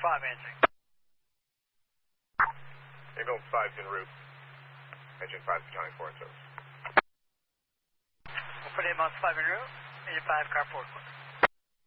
5 answering. Ambulance 5's en route. Engine 5 is accounting for in service. We'll put ambulance 5 en route. Engine 5, car 4.